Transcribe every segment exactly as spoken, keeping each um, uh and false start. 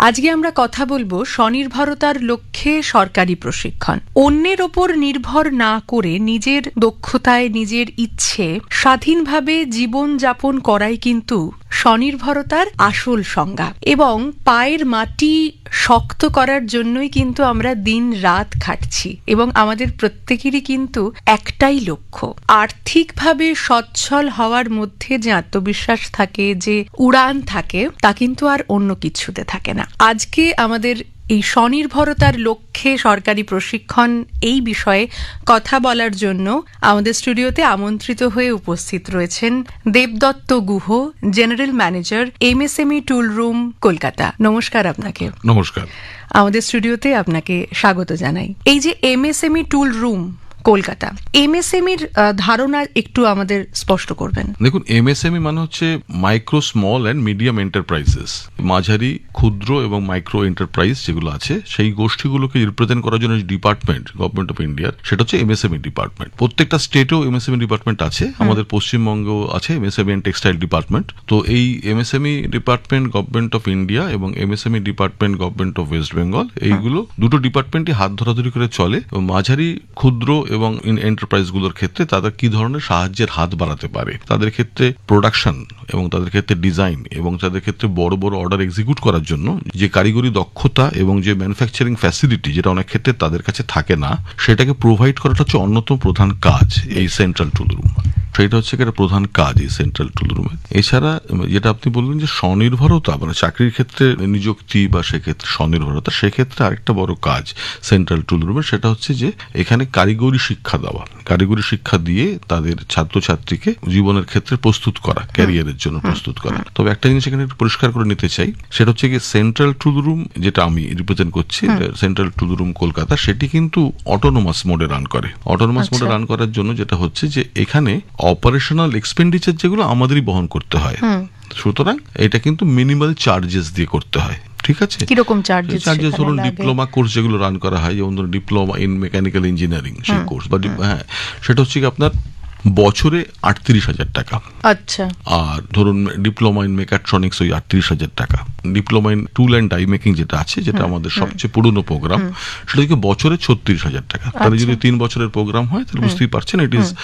আজকে আমরা কথা বলবো স্বনির্ভরতার লক্ষ্যে সরকারি প্রশিক্ষণ। অন্যের ওপর নির্ভর না করে নিজের দক্ষতায়, নিজের ইচ্ছে স্বাধীনভাবে জীবন যাপন করাই কিন্তু স্বনির্ভরতার আসল সংজ্ঞা। এবং পায়ের মাটি শক্ত করার জন্যই কিন্তু আমরা দিন রাত খাটছি এবং আমাদের প্রত্যেকেরই কিন্তু একটাই লক্ষ্য, আর্থিকভাবে সচ্ছল হওয়ার মধ্যে যে আত্মবিশ্বাস থাকে, যে উড়ান থাকে, তা কিন্তু আর অন্য কিছুতে থাকে না। আজকে আমাদের এই স্বনির্ভরতার লক্ষ্যে সরকারি প্রশিক্ষণ এই বিষয়ে কথা বলার জন্য আমাদের স্টুডিওতে আমন্ত্রিত হয়ে উপস্থিত রয়েছেন Debdutta Guha, general manager, MSME টুল রুম, কলকাতা। নমস্কার আপনাকে। নমস্কার। আমাদের স্টুডিওতে আপনাকে স্বাগত জানাই। এই যে এমএসএমই টুল রুম, কলকাতা, এমএসএমইর ধারণা একটু আমাদের স্পষ্ট করবেন। দেখুন, এমএসএমই মানে হচ্ছে micro small and medium enterprises. মাঝারি, ক্ষুদ্র এবং মাইক্রো এন্টারপ্রাইজ যেগুলো আছে সেই গোষ্ঠীগুলোকে রিপ্রেজেন্ট করার জন্য ডিপার্টমেন্ট গভর্নমেন্ট অফ ইন্ডিয়ার, সেটা হচ্ছে এমএসএমই ডিপার্টমেন্ট। প্রত্যেকটা স্টেটেও এমএসএমই ডিপার্টমেন্ট আছে। আমাদের পশ্চিমবঙ্গেও আছে এমএসএমই এন্ড টেক্সটাইল ডিপার্টমেন্ট। তো এই MSME department government of India এবং MSME department government of West Bengal, এইগুলো দুটো ডিপার্টমেন্টই হাত ধরাধরি করে চলে। মাঝারি, ক্ষুদ্র এবং এন্টারপ্রাইজগুলোর ক্ষেত্রে তাদের কি ধরনের সাহায্যের হাত বাড়াতে পারে, তাদের ক্ষেত্রে প্রোডাকশন এবং তাদের ক্ষেত্রে ডিজাইন এবং তাদের ক্ষেত্রে বড় বড় অর্ডার এক্সিকিউট করার জন্য যে কারিগরি দক্ষতা এবং যে ম্যানুফ্যাকচারিং ফ্যাসিলিটি, যেটা অনেক ক্ষেত্রে তাদের কাছে থাকে না, সেটাকে প্রোভাইড করাটা হচ্ছে অন্যতম প্রধান কাজ এই সেন্ট্রাল টুল রুম। সেটা হচ্ছে একটা প্রধান কাজ এই সেন্ট্রাল টুল রুমের। এছাড়া যেটা আপনি বললেন যে স্বনির্ভরতা, মানে চাকরির ক্ষেত্রে নিযুক্তি বা সেক্ষেত্রে স্বনির্ভরতা, সেক্ষেত্রে আরেকটা বড় কাজ সেন্ট্রাল টুল রুমের, সেটা হচ্ছে যে এখানে কারিগরি শিক্ষা দেওয়া, কারিগরি শিক্ষা দিয়ে তাদের ছাত্রছাত্রীকে জীবনের ক্ষেত্রে প্রস্তুত করা, ক্যারিয়ারের জন্য প্রস্তুত করা। তবে একটা জিনিস এখানে একটু পরিষ্কার করে নিতে চাই, সেটা হচ্ছে কি সেন্ট্রাল টুল রুম যেটা আমি রিপ্রেজেন্ট করছি, সেন্ট্রাল টুল রুম কলকাতা, সেটি কিন্তু অটোনোমাস মোডে রান করে। অটোনোমাস মোডে রান করার জন্য যেটা হচ্ছে যে এখানে অপারেশনাল এক্সপেন্ডিচার যেগুলো আমাদেরই বহন করতে হয়, সুতরাং এটা কিন্তু মিনিমাল চার্জেস দিয়ে করতে হয়। ঠিক আছে, কিরকম চার্জেস? চার্জেস ধরুন ডিপ্লোমা কোর্স যেগুলো রান করা হয়, যেমন ধরুন ডিপ্লোমা ইন মেকানিক্যাল ইঞ্জিনিয়ারিং, সেই কোর্স বা হ্যাঁ, সেটা হচ্ছে কি আপনার বছরে আটত্রিশ হাজার টাকা। আচ্ছা। আর ধরুন ডিপ্লোমা ইন মেকাট্রনিক্স ওই আটত্রিশ হাজার টাকা। Diploma in tool and dye making যেটা আছে, যেটা আমাদের সবচেয়ে পুরনো প্রোগ্রাম, সেটা থেকে বছরে ছত্রিশ হাজার টাকা। তাহলে যদি তিন বছরের প্রোগ্রাম হয় তাহলে বুঝতেই পারছেন ইট ইজ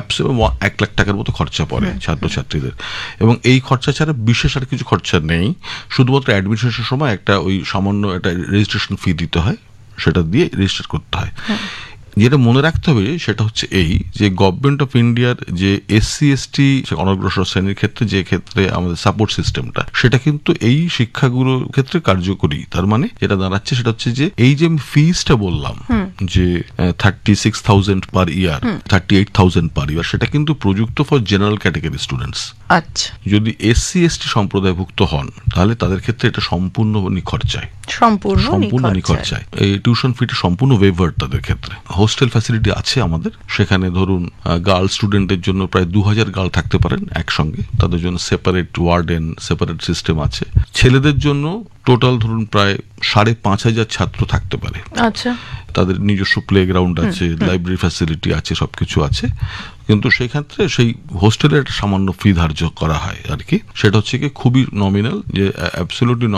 এক লাখ টাকার মতো খরচা পড়ে ছাত্রছাত্রীদের। এবং এই খরচা ছাড়া বিশেষ আর কিছু খরচা নেই, শুধুমাত্র অ্যাডমিশনের সময় একটা ওই সামান্য একটা রেজিস্ট্রেশন ফি দিতে হয়, সেটা দিয়ে রেজিস্টার করতে হয়। যেটা মনে রাখতে হবে সেটা হচ্ছে এই যে গভর্নমেন্ট অফ ইন্ডিয়ার যে এসসি এসটি অনগ্রসর শ্রেণীর ক্ষেত্রে যে ক্ষেত্রে আমাদের সাপোর্ট সিস্টেমটা, সেটা কিন্তু এই শিক্ষাগুলোর ক্ষেত্রে কার্যকরী। তার মানে যেটা দাঁড়াচ্ছে সেটা হচ্ছে যে এই যে আমি ফিজটা বললাম যে থার্টি সিক্স থাউজেন্ড পার ইয়ার, থার্টি এইট থাউজেন্ড পার ইয়ার, সেটা কিন্তু প্রযুক্ত ফর জেনারেল ক্যাটাগরি স্টুডেন্টস। আচ্ছা। যদি এসসি এসটি সম্প্রদায়ভুক্ত হন তাহলে তাদের ক্ষেত্রে এটা সম্পূর্ণ নিখরচায়, সম্পূর্ণ সম্পূর্ণ নিখরচায়। এই টিউশন ফিটা সম্পূর্ণ ওয়েভার তাদের ক্ষেত্রে। হোস্টেল ফ্যাসিলিটি আছে আমাদের, সেখানে ধরুন গার্ল স্টুডেন্টের জন্য প্রায় দু হাজার গার্ল থাকতে পারেন একসঙ্গে, তাদের জন্য সেপারেট ওয়ার্ডেন, সেপারেট সিস্টেম আছে। ছেলেদের জন্য টোটাল ধরুন প্রায় সাড়ে পাঁচ হাজার ছাত্র থাকতে পারে। আচ্ছা। তাদের নিজস্ব প্লে গ্রাউন্ড আছে, লাইব্রেরি ফ্যাসিলিটি আছে, সবকিছু আছে। কিন্তু সেই ক্ষেত্রে সেই হোস্টেলের একটা সামান্য ফি ধার্য করা হয় আর কি, সেটা হচ্ছে কি খুবই নমিনাল, যে অ্যাবসলিউটলি